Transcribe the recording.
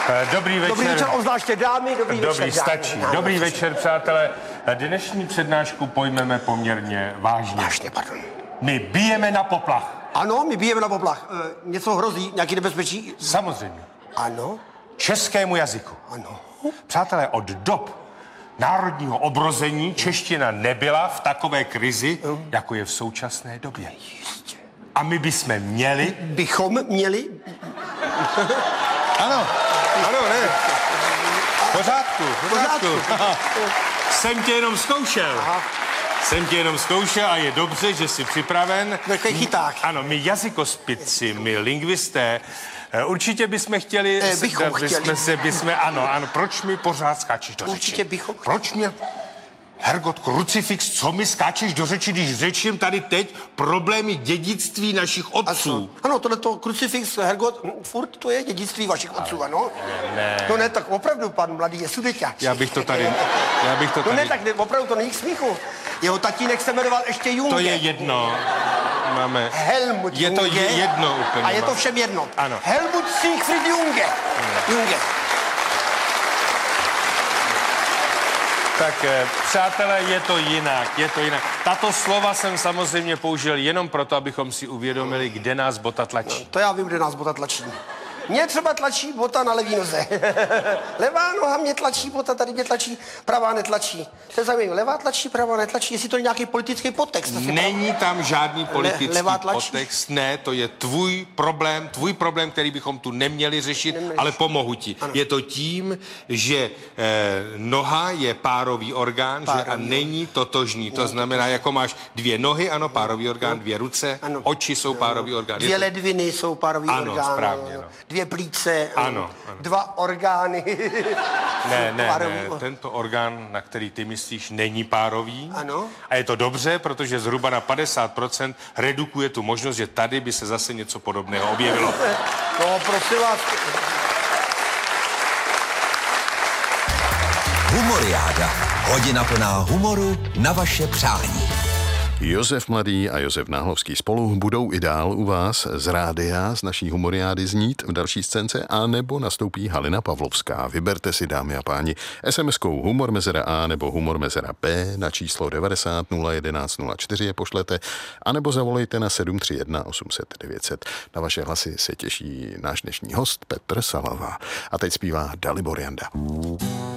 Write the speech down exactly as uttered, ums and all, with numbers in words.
Dobrý večer. Dobrý večer, obzvláště dámy, dobrý, Dobrý večer. stačí. Dámy, Dobrý večer, přátelé. Dnešní přednášku pojmeme poměrně vážně. Vážně, pardon. My bijeme na poplach. Ano, my bijeme na poplach. E, něco hrozí, nějaký nebezpečí? Samozřejmě. Ano. Českému jazyku. Ano. Přátelé, od dob národního obrození čeština nebyla v takové krizi, mm. jako je v současné době. Jistě. A my bychom měli... Bychom měli... Ano, ano, ne. V pořádku, v pořádku. Jsem tě jenom zkoušel. Aha. Jsem tě jenom zkoušel a je dobře, že jsi připraven. Takový chyták. Ano, my jazykospici, my lingvisté, určitě bychom chtěli... Eh, bychom bychom chtěli. Se, bychom, ano, ano, proč mi pořád skáčeš do řeči? Určitě bychom chtěli. Proč mě... Hergot, krucifix, co mi skáčeš do řeči, když řečím tady teď problémy dědictví našich otců? Ano, tohleto krucifix, Hergot, furt to je dědictví vašich otců, ano? Ne. No ne, tak opravdu, pan mladý je sudeťáč. Já bych to tady... Já bych to No tady... ne, tak ne, opravdu to není k smíchu. Jeho tatínek se jmenoval ještě Junge. To je jedno. Máme... Helmut Je to Junge. jedno úplně. A je to všem jedno. Ano. Helmut Siegfried Junge. Hmm. Junge. Tak, přátelé, je to jinak, je to jinak. Tato slova jsem samozřejmě použil jenom proto, abychom si uvědomili, kde nás bota tlačí. No, to já vím, kde nás bota tlačí. Mě třeba tlačí bota na levý noze. Levá noha mě tlačí bota, tady mě tlačí, pravá netlačí. To je zajímavé. Levá tlačí, pravá netlačí. Jestli to je nějaký politický podtext. Není tam žádný politický Le, podtext, ne, to je tvůj problém, tvůj problém, který bychom tu neměli řešit, neměli ale pomohu ti. Ano. Je to tím, že eh, noha je párový orgán párový. Že, a není totožný. To znamená, jako máš dvě nohy, ano, párový orgán, dvě ruce, ano. Oči jsou párový orgán. Dvě ledviny jsou párový ano, orgán. Správně, no. Dvě plíce, ano, ano. Dva orgány. Ne, ne, ne, tento orgán, na který ty myslíš, není párový. Ano. A je to dobře, protože zhruba na padesát procent redukuje tu možnost, že tady by se zase něco podobného objevilo. No, prosím vás. Humoriáda. Hodina plná humoru na vaše přání. Josef Mladý a Josef Náhlovský spolu budou i dál u vás z rádia, z naší humoriády znít v další scénce, a nebo nastoupí Halina Pavlovská. Vyberte si, dámy a páni, es em eskou humor mezera A nebo humor mezera B na číslo devadesát nula jedenáct nula čtyři je pošlete, anebo zavolejte na sedm tři jedna osm set devět set. Na vaše hlasy se těší náš dnešní host Petr Salava. A teď zpívá Dalibor Janda.